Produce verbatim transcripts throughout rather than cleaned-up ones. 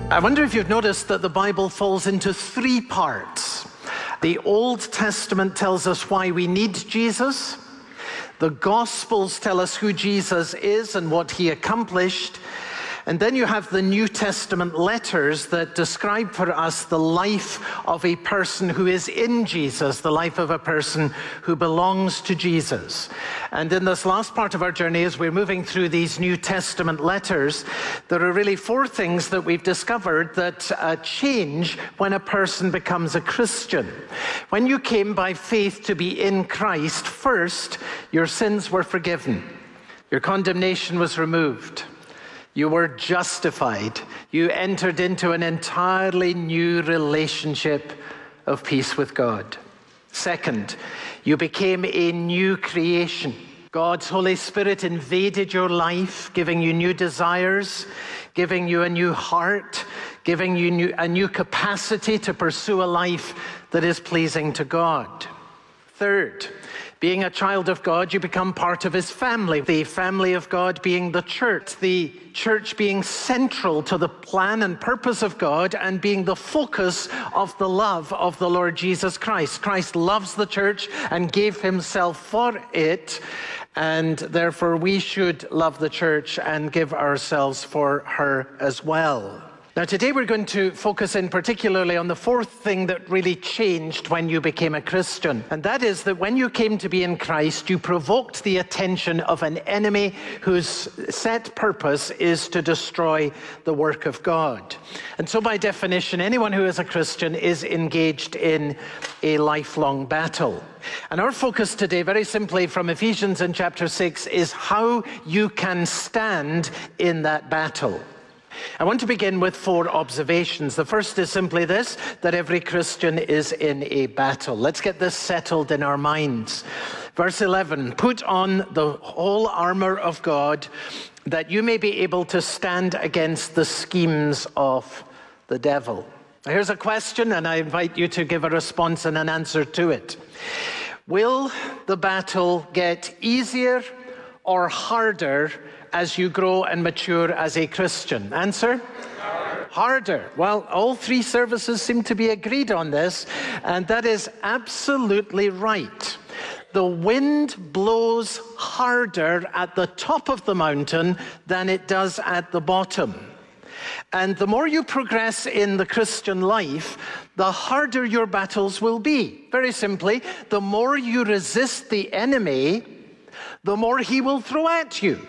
I wonder if you've noticed that the Bible falls into three parts. The Old Testament tells us why we need Jesus. The Gospels tell us who Jesus is and what he accomplished. And then you have the New Testament letters that describe for us the life of a person who is in Jesus, the life of a person who belongs to Jesus. And in this last part of our journey, as we're moving through these New Testament letters, there are really four things that we've discovered that uh, change when a person becomes a Christian. When you came by faith to be in Christ, first, your sins were forgiven. Your condemnation was removed. You were justified. You entered into an entirely new relationship of peace with God. Second, you became a new creation. God's Holy Spirit invaded your life, giving you new desires, giving you a new heart, giving you new, a new capacity to pursue a life that is pleasing to God. Third, being a child of God, you become part of his family. The family of God being the church. The church being central to the plan and purpose of God and being the focus of the love of the Lord Jesus Christ. Christ loves the church and gave himself for it. And therefore we should love the church and give ourselves for her as well. Now today we're going to focus in particularly on the fourth thing that really changed when you became a Christian. And that is that when you came to be in Christ, you provoked the attention of an enemy whose set purpose is to destroy the work of God. And so by definition, anyone who is a Christian is engaged in a lifelong battle. And our focus today, very simply from Ephesians in chapter six, is how you can stand in that battle. I want to begin with four observations. The first is simply this, that every Christian is in a battle. Let's get this settled in our minds. Verse eleven, put on the whole armor of God that you may be able to stand against the schemes of the devil. Now, here's a question, and I invite you to give a response and an answer to it. Will the battle get easier or harder as you grow and mature as a Christian? Answer? Harder. Harder. Well, all three services seem to be agreed on this, and that is absolutely right. The wind blows harder at the top of the mountain than it does at the bottom. And the more you progress in the Christian life, the harder your battles will be. Very simply, the more you resist the enemy, the more he will throw at you.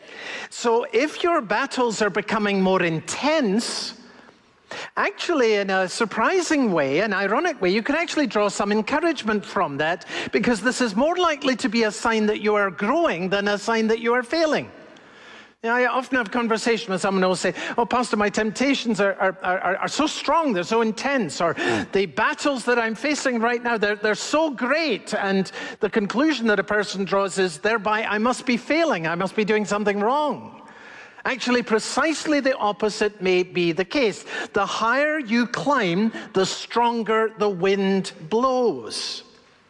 So if your battles are becoming more intense, actually in a surprising way, an ironic way, you can actually draw some encouragement from that, because this is more likely to be a sign that you are growing than a sign that you are failing. You know, I often have conversation with someone who will say, oh, Pastor, my temptations are, are, are, are so strong, they're so intense, or the battles that I'm facing right now, they're, they're so great. And the conclusion that a person draws is, thereby I must be failing, I must be doing something wrong. Actually, precisely the opposite may be the case. The higher you climb, the stronger the wind blows.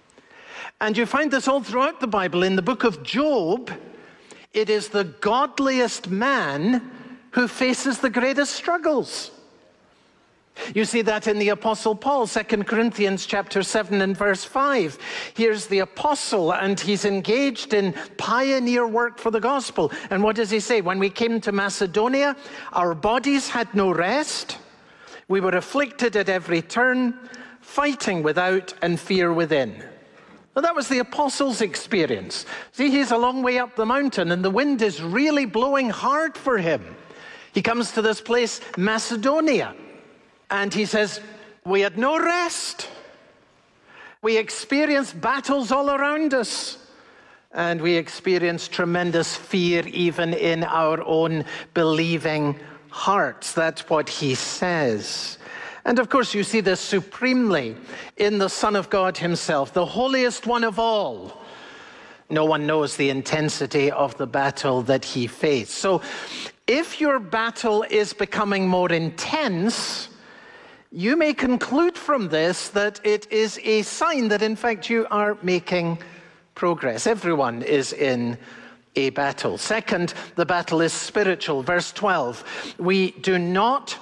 And you find this all throughout the Bible. In the book of Job, it is the godliest man who faces the greatest struggles. You see that in the Apostle Paul, Second Corinthians chapter seven and verse five. Here's the apostle, and he's engaged in pioneer work for the gospel. And what does he say? When we came to Macedonia, our bodies had no rest. We were afflicted at every turn, fighting without and fear within. Well, that was the apostle's experience. See, he's a long way up the mountain, and the wind is really blowing hard for him. He comes to this place, Macedonia, and he says, we had no rest. We experienced battles all around us, and we experienced tremendous fear even in our own believing hearts. That's what he says. And of course, you see this supremely in the Son of God himself, the holiest one of all. No one knows the intensity of the battle that he faced. So if your battle is becoming more intense, you may conclude from this that it is a sign that, in fact, you are making progress. Everyone is in a battle. Second, the battle is spiritual. Verse twelve, we do not